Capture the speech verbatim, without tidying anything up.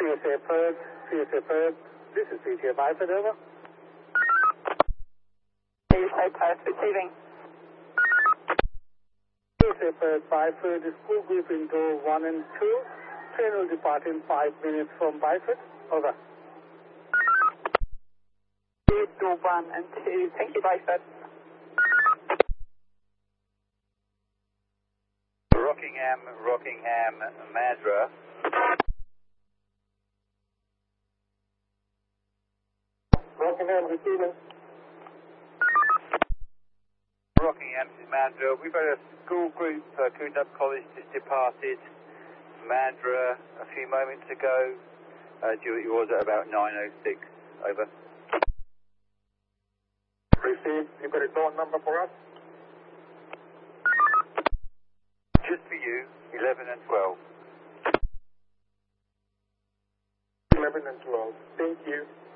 C S A Perth, C S A Perth. This is C T A Byford, over. C S A Perth receiving. C S A Perth Byford, school group in door one and two. Train will depart in five minutes from Byford, over. Door one and two. Thank you, Byford. Rockingham, Rockingham, Madra. Rockingham receiving. Rockingham to Mandra. We've had a school group, uh, Coondup College, just departed Mandra a few moments ago. Uh, due at yours at about nine oh six. Over. Received. You got a door number for us? Just for you, eleven and twelve. eleven and twelve. Thank you.